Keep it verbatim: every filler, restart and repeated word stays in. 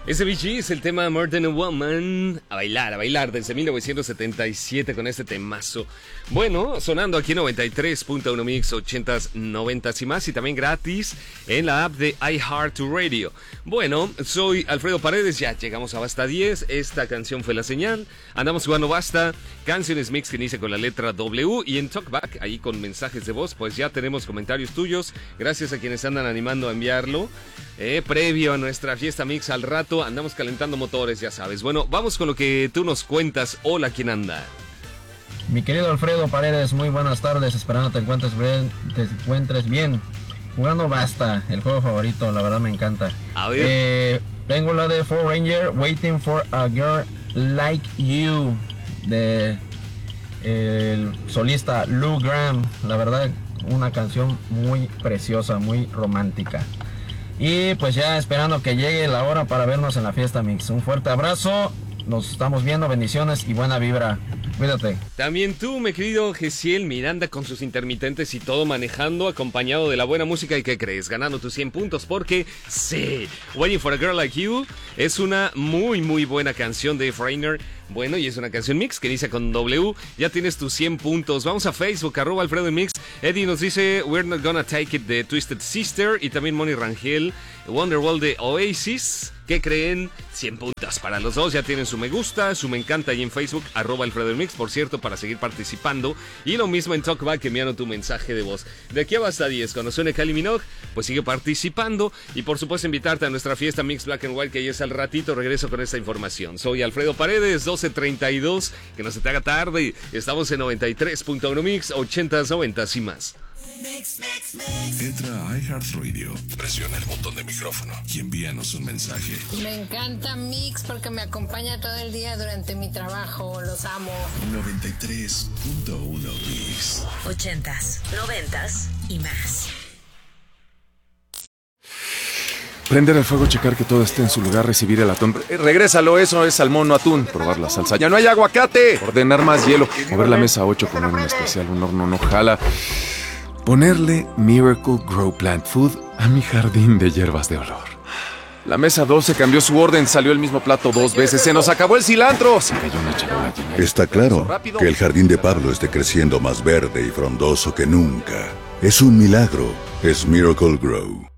Ese Bee Gees, el tema More Than a Woman. A bailar, a bailar, desde mil novecientos setenta y siete con este temazo. Bueno, sonando aquí en noventa y tres punto uno Mix, ochentas, noventas y más. Y también gratis en la app de iHeartRadio. Bueno, soy Alfredo Paredes, ya llegamos a Basta diez. Esta canción fue la señal. Andamos jugando Basta, canciones mix que inicia con la letra W. Y en Talkback, ahí con mensajes de voz, pues ya tenemos comentarios tuyos. Gracias a quienes andan animando a enviarlo. Eh, previo a nuestra fiesta mix al rato, andamos calentando motores, ya sabes. Bueno, vamos con lo que tú nos cuentas. Hola, ¿quién anda? Mi querido Alfredo Paredes, muy buenas tardes. Esperando te encuentres bien, te encuentres bien. Jugando Basta, el juego favorito, la verdad me encanta. A ver. Eh, tengo la de Four Ranger, Waiting for a Girl Like You, de el solista Lou Gramm. La verdad, una canción muy preciosa, muy romántica. Y pues ya esperando que llegue la hora para vernos en la fiesta mix. Un fuerte abrazo, nos estamos viendo, bendiciones y buena vibra. Cuídate. También tú, mi querido Gesiel Miranda, con sus intermitentes y todo manejando, acompañado de la buena música. ¿Y qué crees? Ganando tus cien puntos porque sí, Waiting for a Girl Like You es una muy muy buena canción de Freiner. Bueno, y es una canción mix que inicia con W. Ya tienes tus cien puntos. Vamos a Facebook, arroba Alfredo Mix. Eddie nos dice We're Not Gonna Take It de Twisted Sister. Y también Moni Rangel, Wonderwall de Oasis. ¿Qué creen? cien puntos para los dos. Ya tienen su me gusta, su me encanta ahí en Facebook, arroba Alfredo Mix, por cierto, para seguir participando. Y lo mismo en Talkback, enviando tu mensaje de voz. De aquí a Basta diez, cuando suene Kylie Minogue, pues sigue participando. Y por supuesto invitarte a nuestra fiesta Mix Black and White, que ya es al ratito. Regreso con esta información. Soy Alfredo Paredes, doce treinta y dos. Que no se te haga tarde. Estamos en noventa y tres punto uno Mix, ochentas, noventas y más. Mix, mix, mix. Entra a iHeartRadio, presiona el botón de micrófono y envíanos un mensaje. Me encanta Mix porque me acompaña todo el día durante mi trabajo. Los amo. noventa y tres punto uno Mix. Ochentas, noventas y más. Prender el fuego, checar que todo esté en su lugar, recibir el atún. Eh, regrésalo, eso es salmón, no atún. Probar la salsa. ¡Ya no hay aguacate! Ordenar más hielo. Mover la mesa ocho con un especial, un horno no jala. Ponerle Miracle Grow Plant Food a mi jardín de hierbas de olor. La mesa doce cambió su orden, salió el mismo plato dos veces. ¡Se nos acabó el cilantro! Se cayó una charola llena. Está claro que el jardín de Pablo esté creciendo más verde y frondoso que nunca. Es un milagro. Es Miracle Grow.